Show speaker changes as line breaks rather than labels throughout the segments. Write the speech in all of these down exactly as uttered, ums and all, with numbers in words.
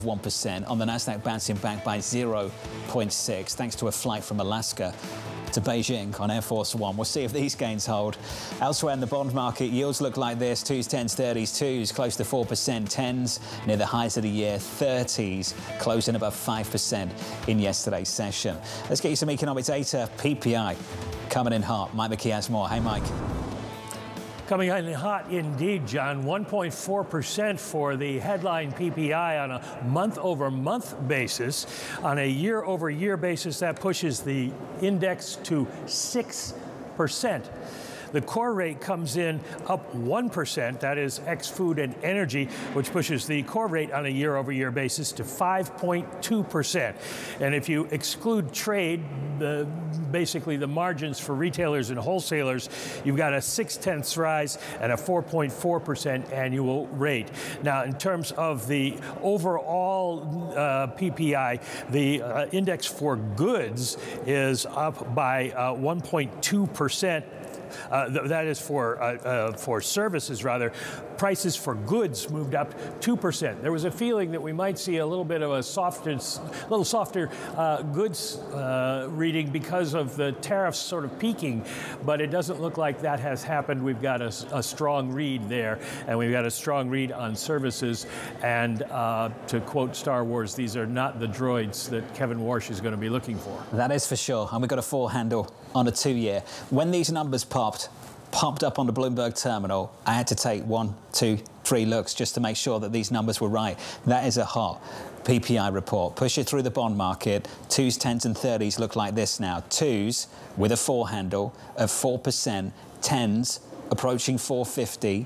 one percent. On the Nasdaq, bouncing back by zero point six, thanks to a flight from Alaska to Beijing on Air Force One. We'll see if these gains hold. Elsewhere in the bond market, yields look like this. Twos, tens, thirties, twos close to four percent, tens near the highs of the year, thirties closing above five percent in yesterday's session. Let's get you some economic data. P P I coming in hot. Mike McKee has more. Hey, Mike.
Coming in hot indeed, John. one point four percent for the headline P P I on a month-over-month basis. On a year-over-year basis, that pushes the index to six percent. The core rate comes in up one percent, that is ex-food and energy, which pushes the core rate on a year-over-year basis to five point two percent. And if you exclude trade, the, basically the margins for retailers and wholesalers, you've got a six-tenths rise and a four point four percent annual rate. Now, in terms of the overall uh, P P I, the uh, index for goods is up by uh, one point two percent. Uh, th that is for uh, uh, for services, rather. Prices for goods moved up two percent. There was a feeling that we might see a little bit of a softer, little softer uh, goods uh, reading because of the tariffs sort of peaking, but it doesn't look like that has happened. We've got a, a strong read there, and we've got a strong read on services. And uh, to quote Star Wars, these are not the droids that Kevin Warsh is going to be looking for.
That is for sure. And we've got a four handle on a two-year. When these numbers popped, popped up on the Bloomberg terminal, I had to take one, two, three looks just to make sure that these numbers were right. That is a hot P P I report. Push it through the bond market. Twos, tens, and thirties look like this now. Twos with a four handle of four percent, tens approaching four fifty.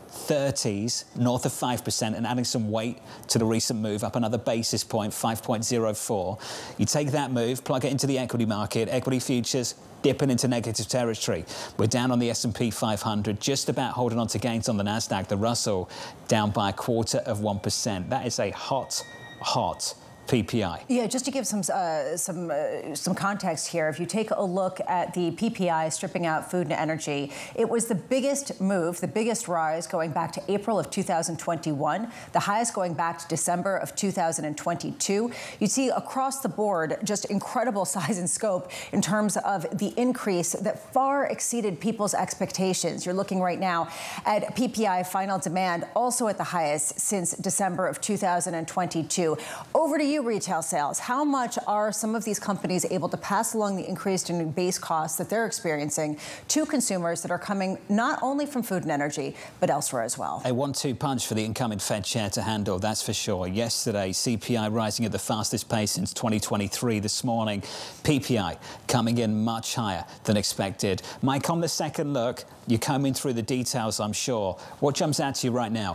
thirties north of five percent and adding some weight to the recent move up another basis point, five point zero four. You take that move, plug it into the equity market, equity futures dipping into negative territory. We're down on the S and P five hundred, just about holding on to gains on the Nasdaq. The Russell down by a quarter of one percent. That is a hot, hot P P I.
Yeah, just to give some uh, some uh, some context here, if you take a look at the P P I stripping out food and energy, it was the biggest move, the biggest rise going back to April of two thousand twenty-one, the highest going back to December of two thousand twenty-two. You see across the board just incredible size and scope in terms of the increase that far exceeded people's expectations. You're looking right now at P P I final demand also at the highest since December of two thousand twenty-two. Over to you, retail sales. How much are some of these companies able to pass along the increased in base costs that they're experiencing to consumers that are coming not only from food and energy, but elsewhere as well?
A one two punch for the incoming Fed chair to handle, that's for sure. Yesterday, C P I rising at the fastest pace since twenty twenty-three. This morning, P P I coming in much higher than expected. Mike, on the second look, you're combing through the details, I'm sure. What jumps out to you right now?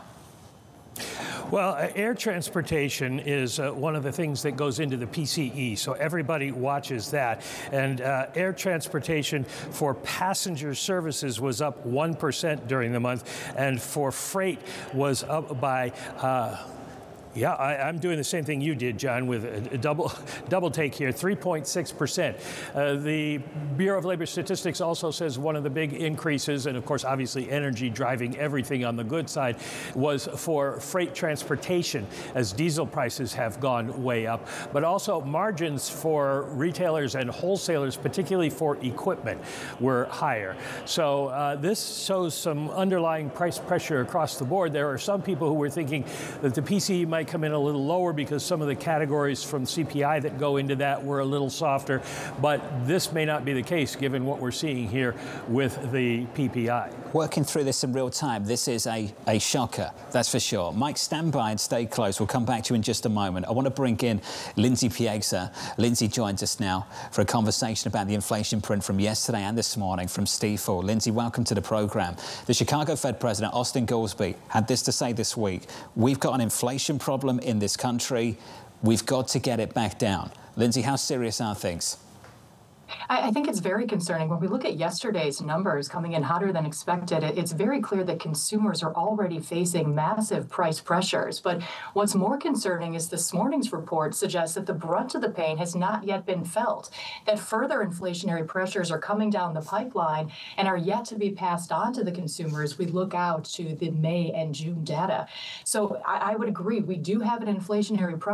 Well, uh, air transportation is uh, one of the things that goes into the P C E, so everybody watches that. And uh, air transportation for passenger services was up one percent during the month, and for freight was up by uh, Yeah, I, I'm doing the same thing you did, John, with a, a double double take here, three point six percent. Uh, the Bureau of Labor Statistics also says one of the big increases, and of course, obviously energy driving everything on the good side, was for freight transportation as diesel prices have gone way up, but also margins for retailers and wholesalers, particularly for equipment, were higher. So uh, this shows some underlying price pressure across the board. There are some people who were thinking that the P C E might come in a little lower because some of the categories from C P I that go into that were a little softer, but this may not be the case given what we're seeing here with the P P I.
Working through this in real time, this is a, a shocker, that's for sure. Mike, stand by and stay close. We'll come back to you in just a moment. I want to bring in Lindsay Piegza. Lindsay joins us now for a conversation about the inflation print from yesterday and this morning from Stifel. Lindsay, welcome to the program. The Chicago Fed President, Austin Goolsbee, had this to say this week: we've got an inflation problem in this country. We've got to get it back down. Lindsay, how serious are things?
I, I think it's very concerning. When we look at yesterday's numbers coming in hotter than expected, it, it's very clear that consumers are already facing massive price pressures. But what's more concerning is this morning's report suggests that the brunt of the pain has not yet been felt, that further inflationary pressures are coming down the pipeline and are yet to be passed on to the consumer as we look out to the May and June data. So I, I would agree, we do have an inflationary problem.